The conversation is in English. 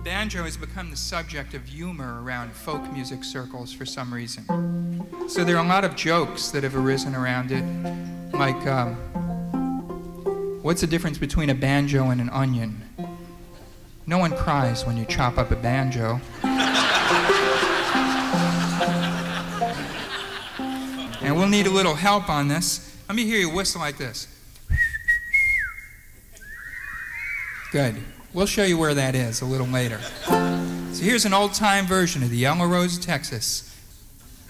banjo has become the subject of humor around folk music circles for some reason. So there are a lot of jokes that have arisen around it, like, what's the difference between a banjo and an onion? No one cries when you chop up a banjo. And we'll need a little help on this. Let me hear you whistle like this. Good. We'll show you where that is a little later. So here's an old-time version of the Yellow Rose, Texas.